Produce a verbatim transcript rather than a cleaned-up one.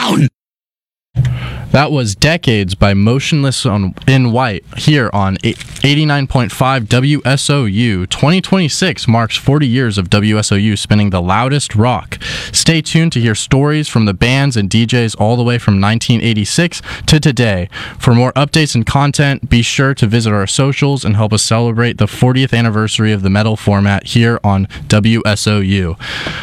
down! That was Decades by Motionless on, in White here on eighty-nine point five W S O U. twenty twenty-six marks forty years of W S O U spinning the loudest rock. Stay tuned to hear stories from the bands and D Js all the way from nineteen eighty-six to today. For more updates and content, be sure to visit our socials and help us celebrate the fortieth anniversary of the metal format here on W S O U.